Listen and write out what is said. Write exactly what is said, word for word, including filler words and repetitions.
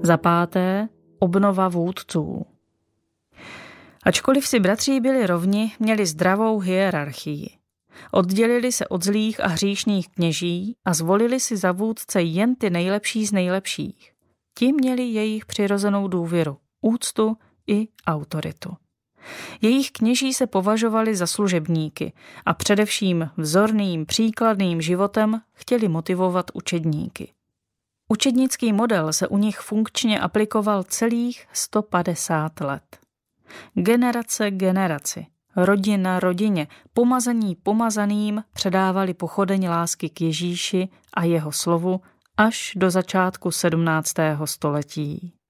Za páté, obnova vůdců. Ačkoliv si bratří byli rovni, měli zdravou hierarchii. Oddělili se od zlých a hříšných kněží a zvolili si za vůdce jen ty nejlepší z nejlepších. Ti měli jejich přirozenou důvěru, úctu i autoritu. Jejich kněží se považovali za služebníky a především vzorným, příkladným životem chtěli motivovat učedníky. Učednický model se u nich funkčně aplikoval celých sto padesát let. Generace generaci, rodina rodině, pomazaní pomazaným předávali pochodeň lásky k Ježíši a jeho slovu až do začátku sedmnáctého století.